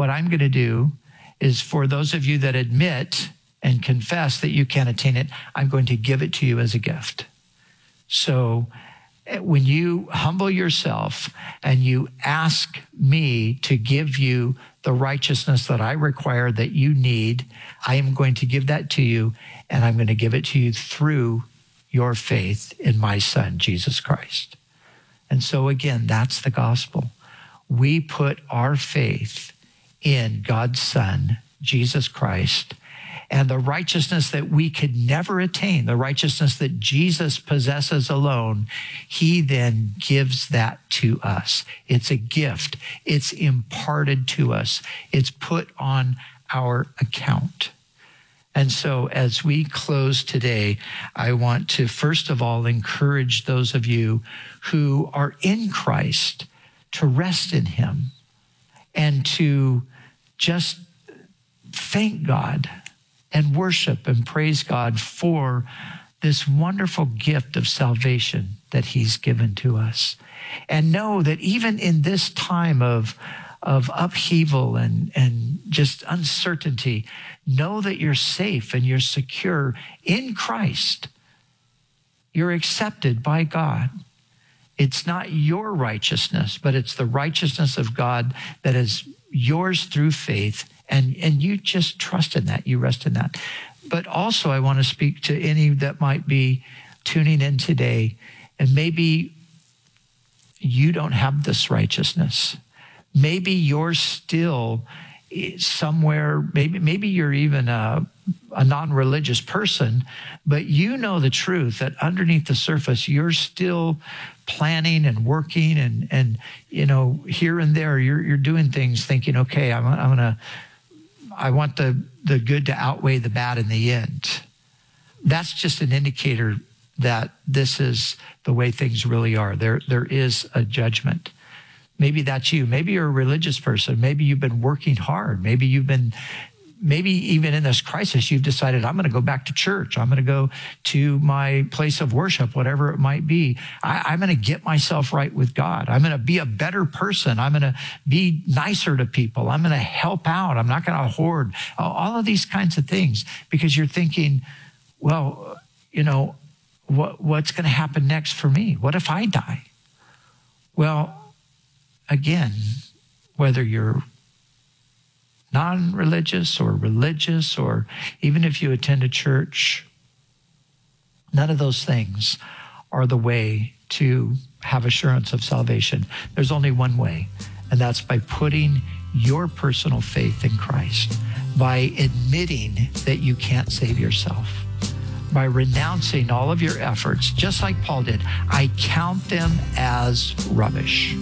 what I'm going to do is, for those of you that admit and confess that you can't attain it, I'm going to give it to you as a gift. So when you humble yourself and you ask me to give you the righteousness that I require that you need, I am going to give that to you, and I'm going to give it to you through your faith in my Son, Jesus Christ. And so again, that's the gospel. We put our faith in God's Son, Jesus Christ, and the righteousness that we could never attain, the righteousness that Jesus possesses alone, he then gives that to us. It's a gift. It's imparted to us. It's put on our account. And so as we close today, I want to first of all encourage those of you who are in Christ to rest in him and to just thank God and worship and praise God for this wonderful gift of salvation that he's given to us. And know that even in this time of upheaval and just uncertainty, know that you're safe and you're secure in Christ. You're accepted by God. It's not your righteousness, but it's the righteousness of God that is yours through faith. And you just trust in that. You rest in that. But also I want to speak to any that might be tuning in today, and maybe you don't have this righteousness. Maybe you're still somewhere, maybe you're even a non-religious person, but you know the truth that underneath the surface, you're still planning and working and here and there, you're doing things thinking, okay, I want the good to outweigh the bad in the end. That's just an indicator that this is the way things really are. There is a judgment. Maybe that's you. Maybe you're a religious person. Maybe you've been working hard. Maybe even in this crisis, you've decided, I'm going to go back to church. I'm going to go to my place of worship, whatever it might be. I'm going to get myself right with God. I'm going to be a better person. I'm going to be nicer to people. I'm going to help out. I'm not going to hoard. All of these kinds of things, because you're thinking, well, what's going to happen next for me? What if I die? Well, again, whether you're non-religious or religious, or even if you attend a church, none of those things are the way to have assurance of salvation. There's only one way, and that's by putting your personal faith in Christ, by admitting that you can't save yourself, by renouncing all of your efforts, just like Paul did. I count them as rubbish.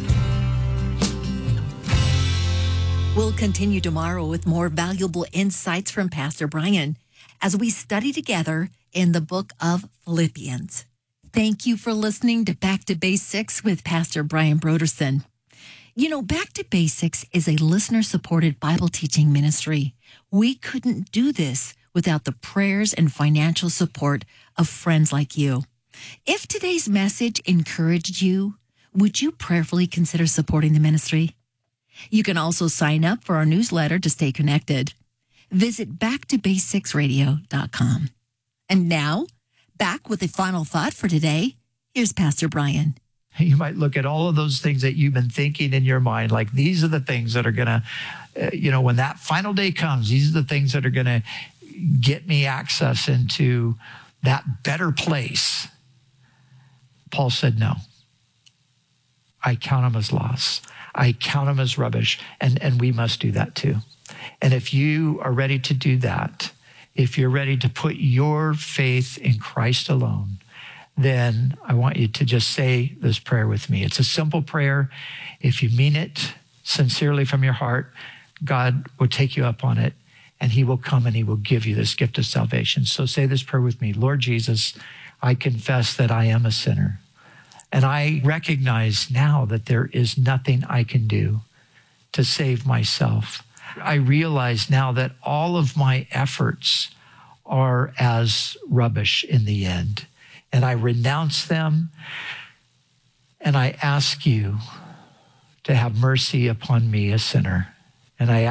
We'll continue tomorrow with more valuable insights from Pastor Brian as we study together in the book of Philippians. Thank you for listening to Back to Basics with Pastor Brian Brodersen. Back to Basics is a listener-supported Bible teaching ministry. We couldn't do this without the prayers and financial support of friends like you. If today's message encouraged you, would you prayerfully consider supporting the ministry? You can also sign up for our newsletter to stay connected. Visit backtobasicsradio.com. And now, back with the final thought for today. Here's Pastor Brian. You might look at all of those things that you've been thinking in your mind, like these are the things that are going to, when that final day comes, these are the things that are going to get me access into that better place. Paul said, no. I count them as loss. I count them as rubbish, and we must do that too. And if you are ready to do that, if you're ready to put your faith in Christ alone, then I want you to just say this prayer with me. It's a simple prayer. If you mean it sincerely from your heart, God will take you up on it, and he will come and he will give you this gift of salvation. So say this prayer with me. Lord Jesus, I confess that I am a sinner. And I recognize now that there is nothing I can do to save myself. I realize now that all of my efforts are as rubbish in the end. And I renounce them. And I ask you to have mercy upon me, a sinner. And I